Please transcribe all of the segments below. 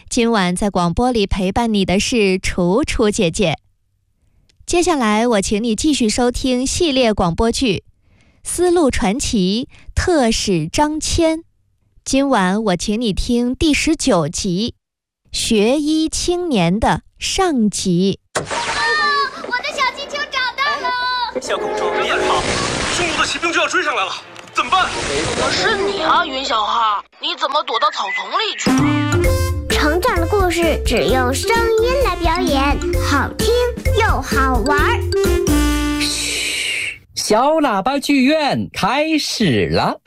今晚在广播里陪伴你的是楚楚姐姐。接下来我请你继续收听系列广播剧《丝路传奇》特使张骞。今晚我请你听第19集《学医青年》的上集。 我的小气球找到了！ 小公主别跑，匈奴的骑兵就要追上来了，怎么办？ 是你啊，云小哈，你怎么躲到草丛里去了？ 成长的故事只用声音来表演，好听又好玩。 嘘，小喇叭剧院开始了。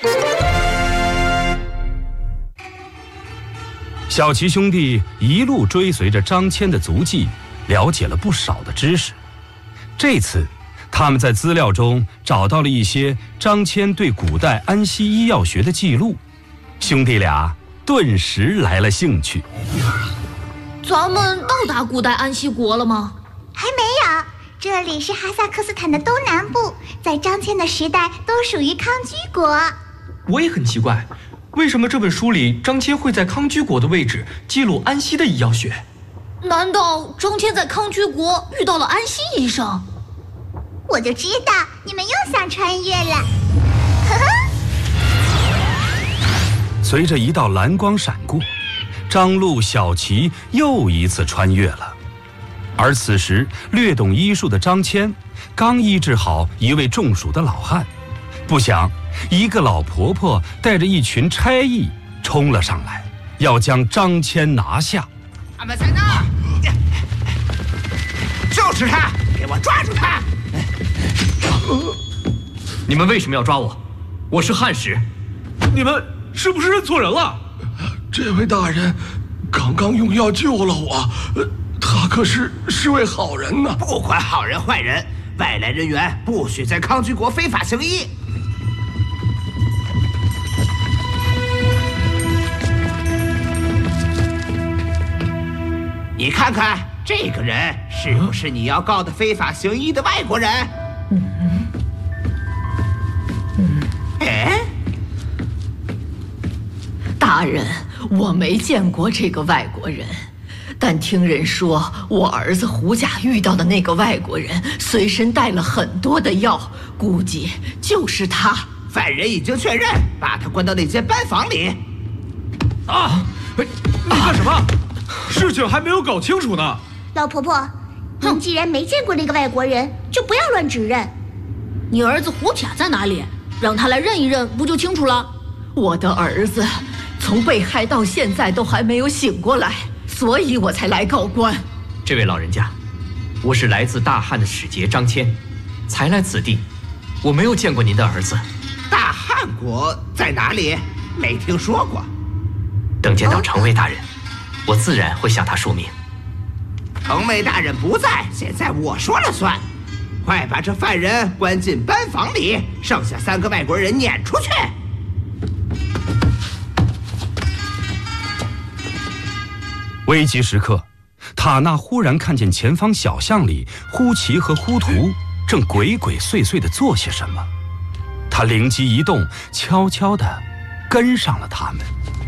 小齐兄弟一路追随着张骞的足迹，了解了不少的知识。这次他们在资料中找到了一些张骞对古代安息医药学的记录，兄弟俩顿时来了兴趣。 咱们到达古代安息国了吗？ 还没有，这里是哈萨克斯坦的东南部，在张骞的时代都属于康居国。 我也很奇怪，为什么这本书里张骞会在康居国的位置记录安息的医药学？ 难道张骞在康居国遇到了安息医生？ 我就知道你们又想穿越了，呵呵。 随着一道蓝光闪过，张陆、小齐又一次穿越了。而此时略懂医术的张骞刚医治好一位中暑的老汉，不想一个老婆婆带着一群差役冲了上来，要将张骞拿下。 他们在那，就是他，给我抓住他！ 你们为什么要抓我？我是汉使。你们是不是认错人了？ 这位大人刚刚用药救了我，他可是位好人呢。 不管好人坏人，外来人员不许在康居国非法行医。你看看这个人是不是你要告的非法行医的外国人？ 大人，我没见过这个外国人，但听人说我儿子胡家遇到的那个外国人随身带了很多的药，估计就是他。 犯人已经确认，把他关到那间班房里。 你干什么？事情还没有搞清楚呢。 老婆婆，您既然没见过那个外国人，就不要乱指认。 你儿子胡铁在哪里？让他来认一认，不就清楚了？ 我的儿子从被害到现在都还没有醒过来，所以我才来告官。 这位老人家，我是来自大汉的使节张骞，才来此地，我没有见过您的儿子。 大汉国在哪里？没听说过。 等见到城尉大人，我自然会向他说明。 城尉大人不在，现在我说了算。快把这犯人关进班房里，剩下3个外国人撵出去。 危急时刻，塔纳忽然看见前方小巷里呼奇和呼图正鬼鬼祟祟地做些什么，他灵机一动，悄悄地跟上了他们。